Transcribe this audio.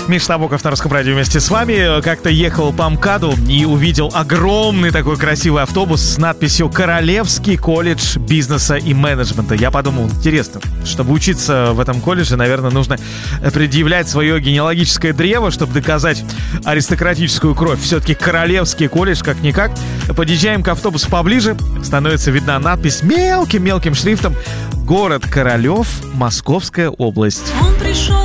Миш Набоков на Русском радио вместе с вами. Как-то ехал по МКАДу и увидел огромный такой красивый автобус с надписью «Королевский колледж бизнеса и менеджмента». Я подумал, интересно, чтобы учиться в этом колледже, наверное, нужно предъявлять свое генеалогическое древо, чтобы доказать аристократическую кровь. Все-таки Королевский колледж, как-никак. Подъезжаем к автобусу поближе, становится видна надпись мелким-мелким шрифтом «Город Королев, Московская область». Он пришел